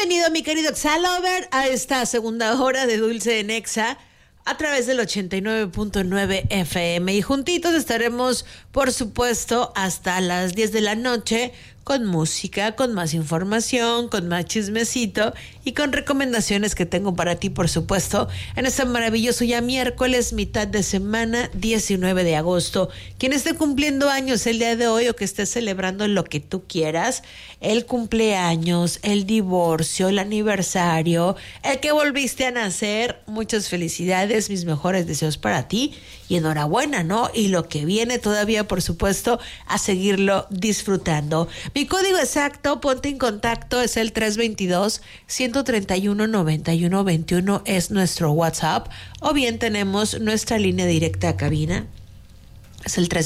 Bienvenido, mi querido Xalover, a esta segunda hora de Dulce en Exa a través del 89.9 FM. Y juntitos estaremos, por supuesto, hasta las 10 de la noche con música, con más información, con más chismecito y con recomendaciones que tengo para ti, por supuesto, en este maravilloso ya miércoles, mitad de semana, 19 de agosto. Quien esté cumpliendo años el día de hoy o que esté celebrando lo que tú quieras, el cumpleaños, el divorcio, el aniversario, el que volviste a nacer, muchas felicidades, mis mejores deseos para ti y enhorabuena, ¿no? Y lo que viene todavía, por supuesto, a seguirlo disfrutando. Mi código exacto, ponte en contacto, es el 322-131-9121, es nuestro WhatsApp, o bien tenemos nuestra línea directa a cabina, es el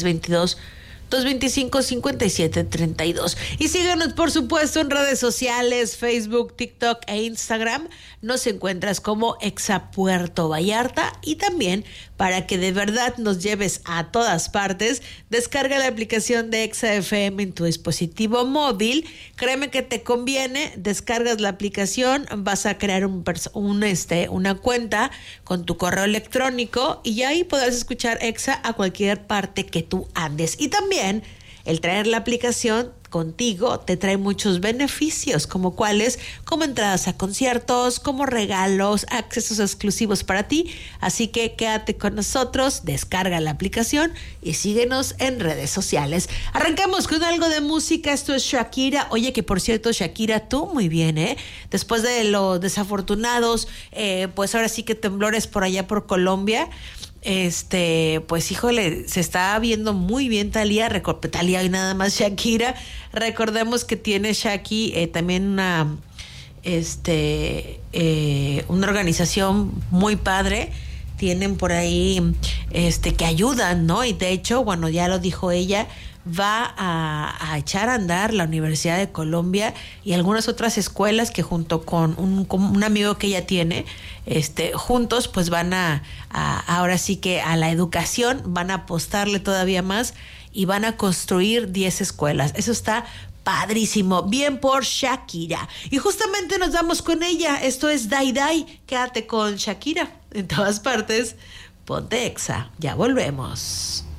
322-225-5732. Y síganos, por supuesto, en redes sociales, Facebook, TikTok e Instagram. Nos encuentras como Exa Puerto Vallarta. Y también, para que de verdad nos lleves a todas partes, descarga la aplicación de Exa FM en tu dispositivo móvil. Créeme que te conviene. Descargas la aplicación, vas a crear una cuenta con tu correo electrónico y ahí podrás escuchar Exa a cualquier parte que tú andes. Y también el traer la aplicación contigo te trae muchos beneficios, como cuáles, como entradas a conciertos, como regalos, accesos exclusivos para ti. Así que quédate con nosotros, descarga la aplicación y síguenos en redes sociales. Arrancamos con algo de música. Esto es Shakira. Oye, que por cierto, Shakira, tú muy bien, después de los desafortunados, pues ahora sí que temblores por allá por Colombia. Pues híjole, se está viendo muy bien Thalía y nada más Shakira. Recordemos que tiene Shaki también una organización muy padre. Tienen por ahí que ayudan, ¿no? Y de hecho, bueno, ya lo dijo ella, va a echar a andar la Universidad de Colombia y algunas otras escuelas que junto con un amigo que ella tiene, juntos pues van a ahora sí que a la educación van a apostarle todavía más y van a construir 10 escuelas. Eso está padrísimo, bien por Shakira. Y justamente nos vamos con ella. Esto es Dai Dai. Quédate con Shakira en todas partes. Ponte Exa, ya volvemos.